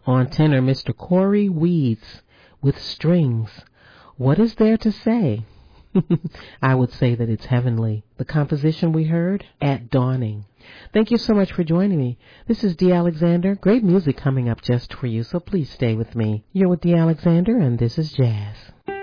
On tenor, Mr. Corey Weeds with strings. What is there to say? I would say that it's heavenly. The composition we heard, At Dawning. Thank you so much for joining me. This is Dee Alexander. Great music coming up just for you, so please stay with me. You're with Dee Alexander, and this is Jazz.